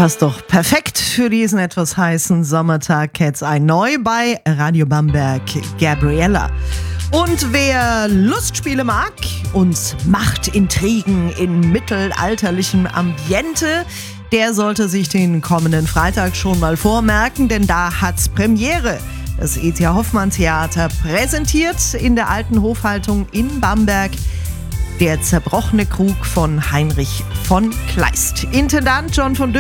Passt doch perfekt für diesen etwas heißen Sommertag. Cat's Eye neu bei Radio Bamberg, Gabriella. Und wer Lustspiele mag und Machtintrigen in mittelalterlichem Ambiente, der sollte sich den kommenden Freitag schon mal vormerken, denn da hat's Premiere. Das E.T. Hoffmann Theater präsentiert in der alten Hofhaltung in Bamberg Der zerbrochene Krug von Heinrich von Kleist. Intendant John von